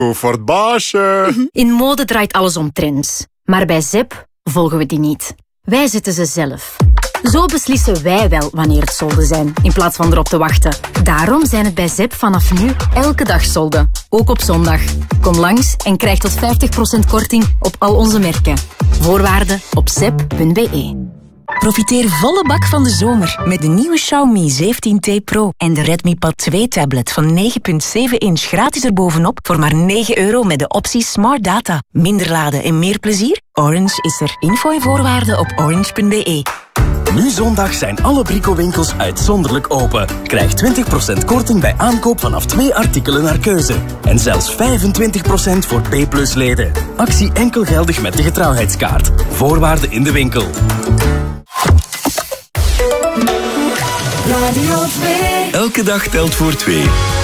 Goed voor het baasje. In mode draait alles om trends. Maar bij Zep volgen we die niet. Wij zetten ze zelf. Zo beslissen wij wel wanneer het solden zijn, in plaats van erop te wachten. Daarom zijn het bij Zep vanaf nu elke dag solden. Ook op zondag. Kom langs en krijg tot 50% korting op al onze merken. Voorwaarden op zep.be. Profiteer volle bak van de zomer met de nieuwe Xiaomi 17T Pro en de Redmi Pad 2-tablet van 9,7 inch gratis erbovenop voor maar €9 met de optie Smart Data. Minder laden en meer plezier? Orange is er. Info en voorwaarden op orange.be. Nu zondag zijn alle Brico-winkels uitzonderlijk open. Krijg 20% korting bij aankoop vanaf 2 artikelen naar keuze. En zelfs 25% voor P-Plus-leden. Actie enkel geldig met de getrouwheidskaart. Voorwaarden in de winkel. Radio 2. Elke dag telt voor 2.